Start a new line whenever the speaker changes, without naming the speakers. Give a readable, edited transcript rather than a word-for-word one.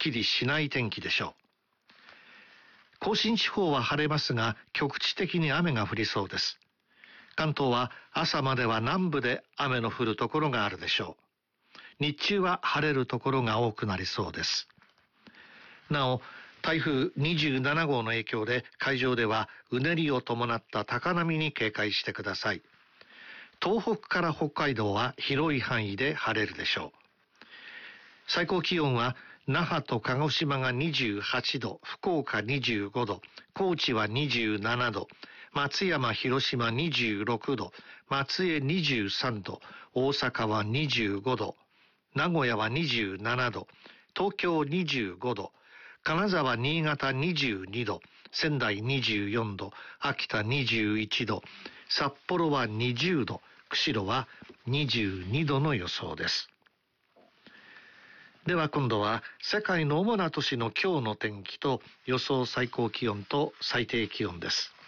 きりしない天気でしょう。甲信地方は晴れますが、局地的に雨が降りそうです。関東は朝までは南部で雨の降るところがあるでしょう。日中は晴れるところが多くなりそうです。なお、台風27号の影響で海上ではうねりを伴った高波に警戒してください。東北から北海道は広い範囲で晴れるでしょう。最高気温は那覇と鹿児島が28度、福岡25度、高知は27度、松山、広島26度、松江23度、大阪は25度、名古屋は27度、東京25度、金沢、新潟22度、仙台24度、秋田21度、札幌は20度、釧路は22度の予想です。では今度は世界の主な都市の今日の天気と予想最高気温と最低気温です。